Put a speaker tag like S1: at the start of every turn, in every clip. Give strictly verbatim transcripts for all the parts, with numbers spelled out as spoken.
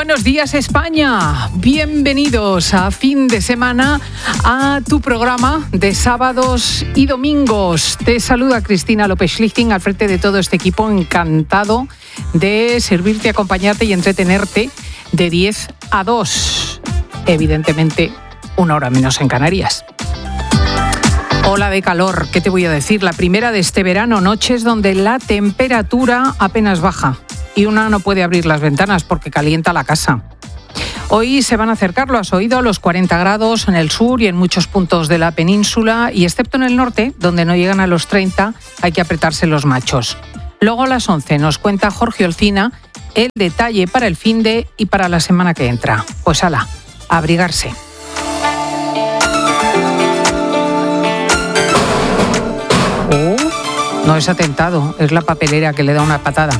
S1: Buenos días, España. Bienvenidos a fin de semana a tu programa de sábados y domingos. Te saluda Cristina López Schlichting al frente de todo este equipo, encantado de servirte, acompañarte y entretenerte de diez a dos. Evidentemente, una hora menos en Canarias. Ola de calor, ¿qué te voy a decir? La primera de este verano, noches donde la temperatura apenas baja y una no puede abrir las ventanas porque calienta la casa. Hoy se van a acercar, lo has oído, a los cuarenta grados en el sur y en muchos puntos de la península, y excepto en el norte, donde no llegan a los treinta, hay que apretarse los machos. Luego a las once nos cuenta Jorge Olcina el detalle para el finde y para la semana que entra. Pues ala, a abrigarse. Oh, no es atentado, es la papelera que le da una patada.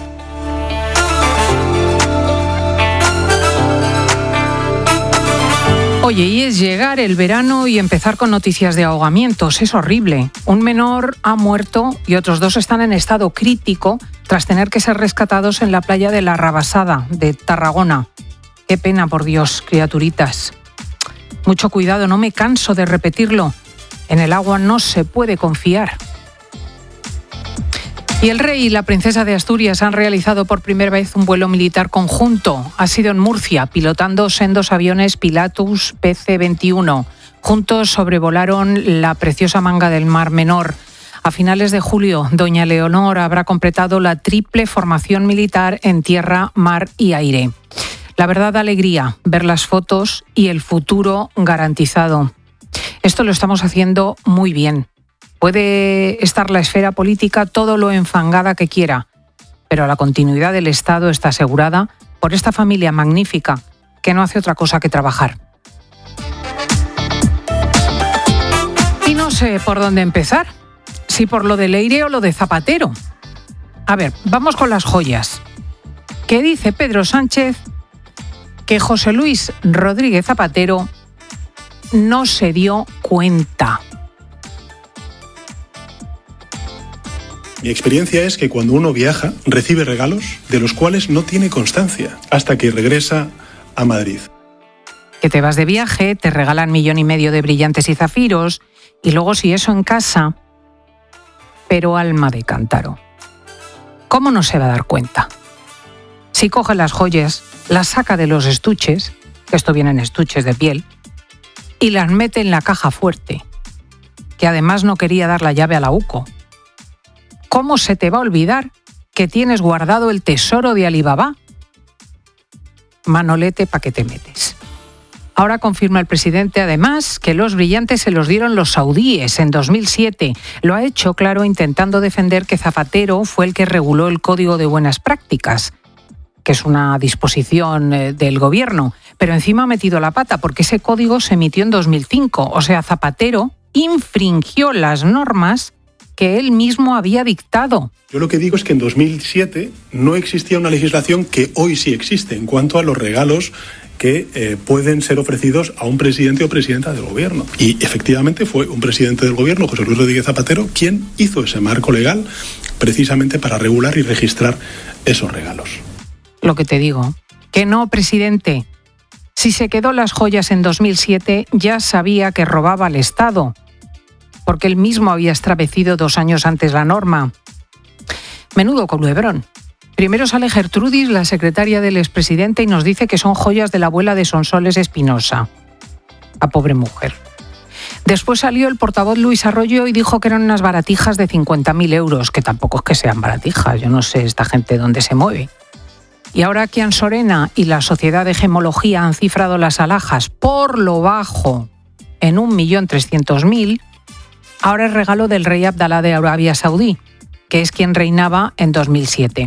S1: Oye, y es llegar el verano y empezar con noticias de ahogamientos. Es horrible. Un menor ha muerto y otros dos están en estado crítico tras tener que ser rescatados en la playa de la Rabasada, de Tarragona. Qué pena, por Dios, criaturitas. Mucho cuidado, no me canso de repetirlo. En el agua no se puede confiar. Y el rey y la princesa de Asturias han realizado por primera vez un vuelo militar conjunto. Ha sido en Murcia, pilotando sendos aviones Pilatus P C veintiuno. Juntos sobrevolaron la preciosa manga del Mar Menor. A finales de julio, doña Leonor habrá completado la triple formación militar en tierra, mar y aire. La verdad, alegría ver las fotos y el futuro garantizado. Esto lo estamos haciendo muy bien. Puede estar la esfera política todo lo enfangada que quiera, pero la continuidad del Estado está asegurada por esta familia magnífica que no hace otra cosa que trabajar. Y no sé por dónde empezar, si por lo de Leire o lo de Zapatero. A ver, vamos con las joyas. ¿Qué dice Pedro Sánchez? Que José Luis Rodríguez Zapatero no se dio cuenta.
S2: Mi experiencia es que cuando uno viaja, recibe regalos de los cuales no tiene constancia hasta que regresa a Madrid.
S1: Que te vas de viaje, te regalan millón y medio de brillantes y zafiros, y luego si eso en casa, pero alma de cántaro. ¿Cómo no se va a dar cuenta? Si coge las joyas, las saca de los estuches, que esto viene en estuches de piel, y las mete en la caja fuerte, que además no quería dar la llave a la UCO. ¿Cómo se te va a olvidar que tienes guardado el tesoro de Alibaba? Manolete, ¿pa' qué te metes? Ahora confirma el presidente, además, que los brillantes se los dieron los saudíes en dos mil siete. Lo ha hecho, claro, intentando defender que Zapatero fue el que reguló el Código de Buenas Prácticas, que es una disposición del gobierno. Pero encima ha metido la pata, porque ese código se emitió en dos mil cinco. O sea, Zapatero infringió las normas que él mismo había dictado.
S2: Yo lo que digo es que en dos mil siete no existía una legislación que hoy sí existe en cuanto a los regalos que eh, pueden ser ofrecidos a un presidente o presidenta del gobierno. Y efectivamente fue un presidente del gobierno, José Luis Rodríguez Zapatero, quien hizo ese marco legal precisamente para regular y registrar esos regalos.
S1: Lo que te digo, que no, presidente. Si se quedó las joyas en dos mil siete, ya sabía que robaba al Estado, porque él mismo había establecido dos años antes la norma. Menudo culebrón. Primero sale Gertrudis, la secretaria del expresidente, y nos dice que son joyas de la abuela de Sonsoles Espinosa. A pobre mujer. Después salió el portavoz Luis Arroyo y dijo que eran unas baratijas de cincuenta mil euros, que tampoco es que sean baratijas, yo no sé esta gente dónde se mueve. Y ahora Kian Sorena y la Sociedad de Gemología han cifrado las alhajas por lo bajo en un millón trescientos mil, ahora es regalo del rey Abdalá de Arabia Saudí, que es quien reinaba en dos mil siete.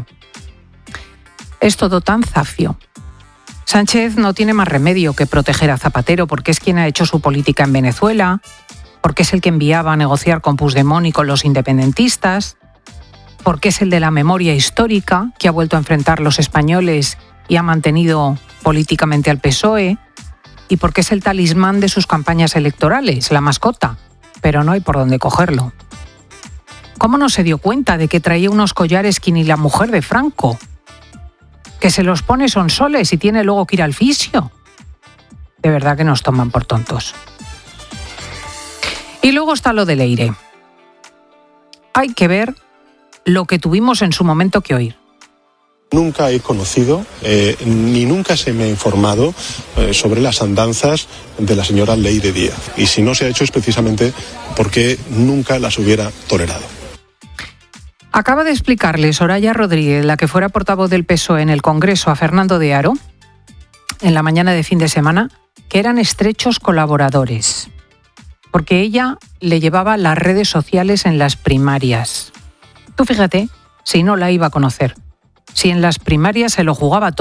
S1: Es todo tan zafio. Sánchez no tiene más remedio que proteger a Zapatero, porque es quien ha hecho su política en Venezuela, porque es el que enviaba a negociar con Puigdemont y con los independentistas, porque es el de la memoria histórica, que ha vuelto a enfrentar los españoles y ha mantenido políticamente al P S O E, y porque es el talismán de sus campañas electorales, la mascota, pero no hay por dónde cogerlo. ¿Cómo no se dio cuenta de que traía unos collares que ni la mujer de Franco? que se los pone Sonsoles y tiene luego que ir al fisio. De verdad que nos toman por tontos. Y luego está lo de Leire. Hay que ver lo que tuvimos en su momento que oír.
S2: Nunca he conocido, eh, ni nunca se me ha informado eh, sobre las andanzas de la señora Leire Díaz. Y si no se ha hecho es precisamente porque nunca las hubiera tolerado.
S1: Acaba de explicarle Soraya Rodríguez, la que fuera portavoz del P S O E en el Congreso, a Fernando de Haro, en la mañana de fin de semana, que eran estrechos colaboradores, porque ella le llevaba las redes sociales en las primarias. Tú fíjate si no la iba a conocer, si en las primarias se lo jugaba todo.